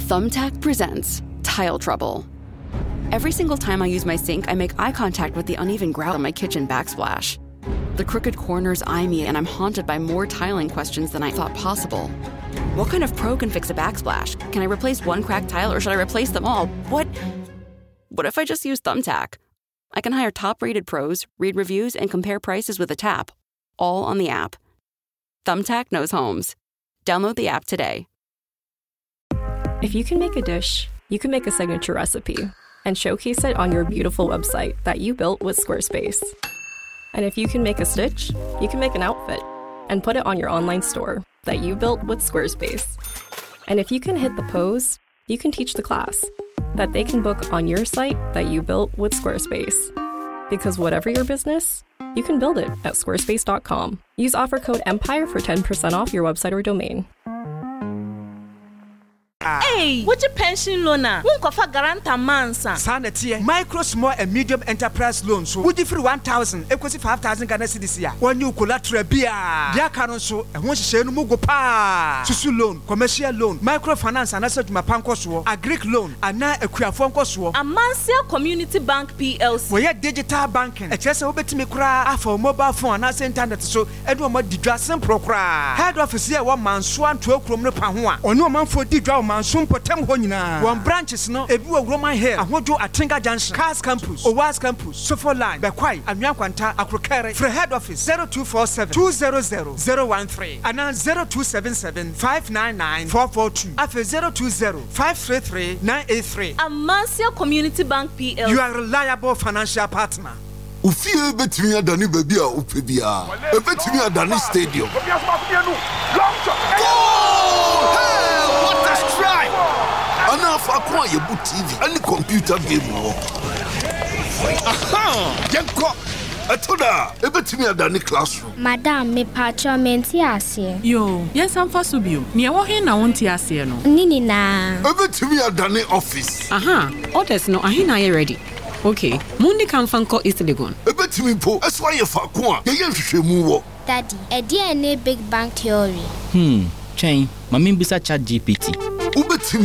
Thumbtack presents Tile Trouble. Every single time I use my sink, I make eye contact with the uneven grout on my kitchen backsplash. The crooked corners eye me, and I'm haunted by more tiling questions than I thought possible. What kind of pro can fix a backsplash? Can I replace one cracked tile, or should I replace them all? What if I just use Thumbtack? I can hire top-rated pros, read reviews, and compare prices with a tap, all on the app. Thumbtack knows homes. Download the app today. If you can make a dish, you can make a signature recipe and showcase it on your beautiful website that you built with Squarespace. And if you can make a stitch, you can make an outfit and put it on your online store that you built with Squarespace. And if you can hit the pose, you can teach the class that they can book on your site that you built with Squarespace. Because whatever your business, you can build it at squarespace.com. Use offer code EMPIRE for 10% off your website or domain. Hey, what's your pension loan? Won't cover garanta mansa. Sanity, micro, small, and medium enterprise loans. So, would you for 1,000, equals 5,000 Ghana cedis this year? One new collateral beer. Yakaron so, and once you say no mugo pa. Susu loan, commercial loan, microfinance, and asset mapankoswo, a Greek loan, and now a Kriafonkoswo. A Mansell Community Bank PLC. We had digital banking. A chess over to me cry for mobile phone and internet. So, Edward the Drassen Procra. Head office here, 1 man swan to a chromo pahua. Or no man for the draw. Potem honina. One branches no ebu Roman hair. Ahojo Atinga Junction, Cars Campus, Owas Campus, Sofo Line, Bekwai, Anyankwanta, Akrokere, for head office 0247 200 013 and 0277 599 442 after 020 533 983. A Mansell Community Bank PLC. You are a reliable financial partner. Ufie betimi adani baby a upebia. Betimi adani stadium. Enough acquire your boot TV and the computer game. Aha! Yanko! Atoda! Ebetimi adani classroom. Madam, me patcho menti ase. Yo, yes, I'm for Subio. Near walking na won't ase no. Nini na. Ebetimi adani office. Aha! Orders no ahina ye ready. Okay, Mundi can fanko East Legon. Ebetimi po, that's why you fa kwa. Ye hwehwemu wo. Daddy, e DNA Big Bang Theory. Chain, mami bisa chat GPT. Ubetimi